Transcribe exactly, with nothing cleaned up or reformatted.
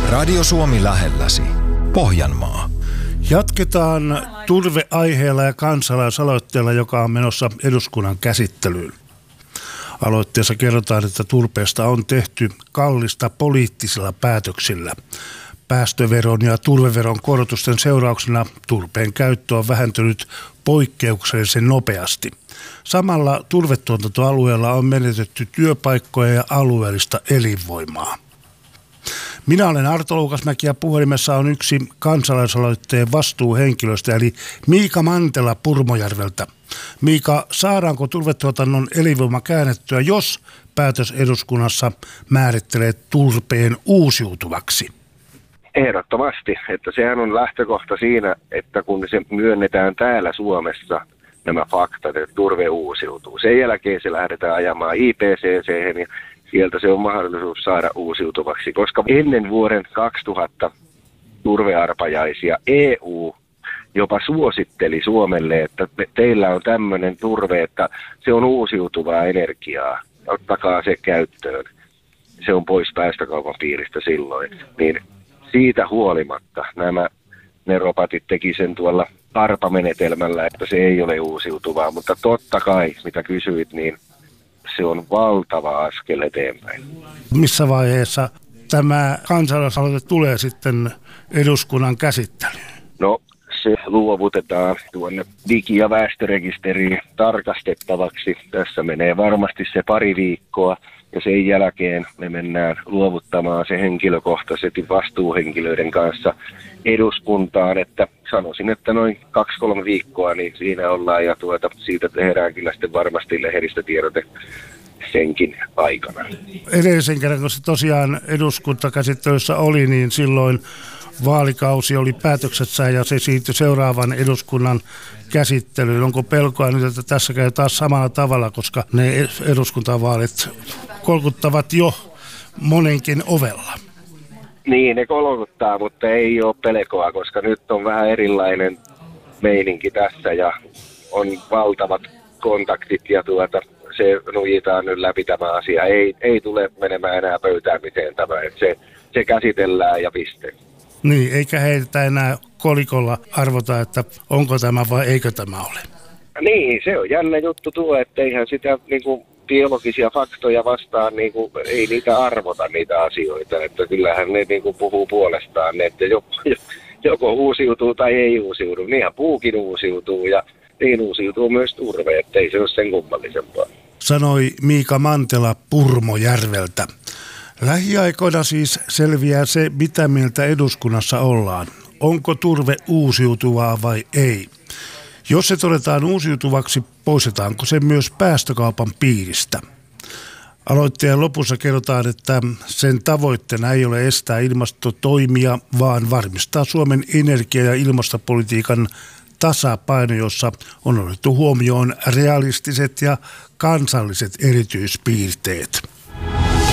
Radio Suomi lähelläsi. Pohjanmaa. Jatketaan turveaiheella ja kansalaisaloitteella, joka on menossa eduskunnan käsittelyyn. Aloitteessa kerrotaan, että turpeesta on tehty kallista poliittisilla päätöksillä. Päästöveron ja turveveron korotusten seurauksena turpeen käyttö on vähentynyt poikkeuksellisen nopeasti. Samalla turvetuotantoalueella on menetetty työpaikkoja ja alueellista elinvoimaa. Minä olen Arto Luukasmäki ja puhelimessa on yksi kansalaisaloitteen vastuuhenkilöstä, eli Miika Mantela Purmojärveltä. Miika, saadaanko turvetuotannon elinvoima käännettyä, jos päätös eduskunnassa määrittelee turpeen uusiutuvaksi? Ehdottomasti, että sehän on lähtökohta siinä, että kun se myönnetään täällä Suomessa nämä faktat, että turve uusiutuu. Sen jälkeen se lähdetään ajamaan I P C C:hen ja sieltä se on mahdollisuus saada uusiutuvaksi, koska ennen vuoden kaksituhatta turvearpajaisia E U jopa suositteli Suomelle, että teillä on tämmöinen turve, että se on uusiutuvaa energiaa, ottakaa se käyttöön. Se on pois päästökaupan piiristä silloin. Niin siitä huolimatta nämä neropatit teki sen tuolla arpamenetelmällä, että se ei ole uusiutuvaa, mutta totta kai, mitä kysyit, niin se on valtava askel eteenpäin. Missä vaiheessa tämä kansalaisaloite tulee sitten eduskunnan käsittelyyn? No, se luovutetaan tuonne digi- ja väestörekisteriin tarkastettavaksi. Tässä menee varmasti se pari viikkoa ja sen jälkeen me mennään luovuttamaan se henkilökohtaisesti vastuuhenkilöiden kanssa eduskuntaan, että sanoisin, että noin kaksi kolme viikkoa niin siinä ollaan ja tuota, siitä tehdään kyllä sitten varmasti lehdistötiedote senkin aikana. Edellisen kerran, kun se tosiaan eduskuntakäsittelyssä oli, niin silloin vaalikausi oli päätöksessä ja se siirtyi seuraavan eduskunnan käsittelyyn. Onko pelkoa nyt, että tässä käy taas samalla tavalla, koska ne eduskuntavaalit kolkuttavat jo monenkin ovella? Niin, ne kolkuttaa, mutta ei ole pelkoa, koska nyt on vähän erilainen meininki tässä ja on valtavat kontaktit ja tuota, se nujitaan nyt läpi tämä asia. Ei, ei tule menemään enää pöytäämiseen tämä, että se, se käsitellään ja piste. Niin, eikä heitä enää kolikolla arvota, että onko tämä vai eikö tämä ole. Niin, se on jännä juttu tuo, että eihän sitä niin kuin biologisia faktoja vastaan, niin kuin, ei niitä arvota niitä asioita, että kyllähän ne niin kuin puhuu puolestaan, että joko, joko uusiutuu tai ei uusiudu. Niinhän puukin uusiutuu ja niin uusiutuu myös turve, ettei se ole sen kummallisempaa. Sanoi Miika Mantela Purmojärveltä. Lähiaikoina siis selviää se, mitä mieltä eduskunnassa ollaan. Onko turve uusiutuvaa vai ei? Jos se todetaan uusiutuvaksi, poistetaanko se myös päästökaupan piiristä? Aloitteen lopussa kerrotaan, että sen tavoitteena ei ole estää ilmastotoimia, vaan varmistaa Suomen energia- ja ilmastopolitiikan tasapaino, jossa on otettu huomioon realistiset ja kansalliset erityispiirteet.